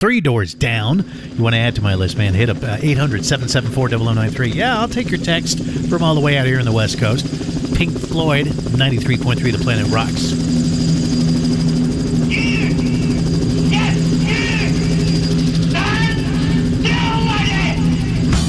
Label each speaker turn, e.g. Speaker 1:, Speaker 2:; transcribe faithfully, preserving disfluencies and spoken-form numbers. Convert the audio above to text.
Speaker 1: Three Doors Down. You want to add to my list, man, hit up uh, eight hundred, seven seven four, zero zero nine three. Yeah, I'll take your text from all the way out here in the West Coast. Pink Floyd, ninety-three point three The Planet Rocks.